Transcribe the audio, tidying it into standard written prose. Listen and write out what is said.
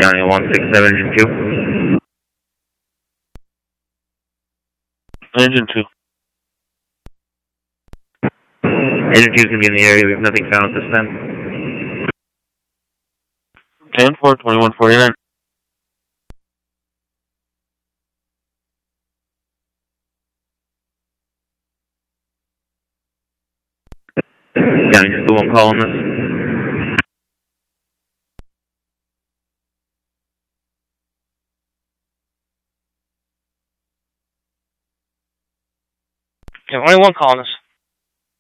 County 167, Engine 2. Engine 2. Engine 2 is going to be in the area. We have nothing found at this time. 10-4, 2149. County just the one calling this. Yeah, only one calling us.